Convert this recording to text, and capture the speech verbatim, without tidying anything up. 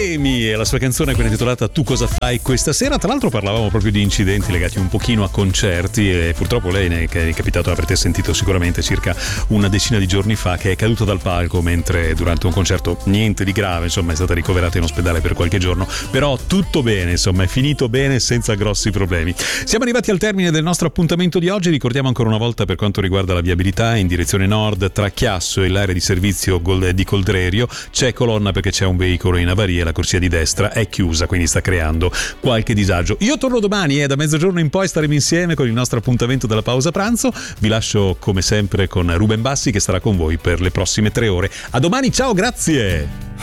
Problemi e la sua canzone quella intitolata Tu cosa fai questa sera. Tra l'altro parlavamo proprio di incidenti legati un pochino a concerti e purtroppo lei ne è capitato, avrete sentito sicuramente circa una decina di giorni fa, che è caduta dal palco mentre durante un concerto, niente di grave, insomma è stata ricoverata in ospedale per qualche giorno, però tutto bene, insomma è finito bene senza grossi problemi. Siamo arrivati al termine del nostro appuntamento di oggi. Ricordiamo ancora una volta per quanto riguarda la viabilità in direzione nord tra Chiasso e l'area di servizio di Coldrerio c'è colonna perché c'è un veicolo in avaria, la corsia di destra è chiusa, quindi sta creando qualche disagio. Io torno domani e eh, da mezzogiorno in poi staremo insieme con il nostro appuntamento della pausa pranzo. Vi lascio come sempre con Ruben Bassi che starà con voi per le prossime tre ore. A domani, ciao, grazie!